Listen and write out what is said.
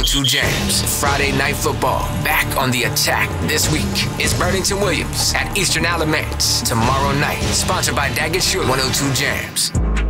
102 Jams. Friday Night Football, back on the attack. This week is Burlington Williams at Eastern Alamance. Tomorrow night, sponsored by Daggett Shule. 102 Jams.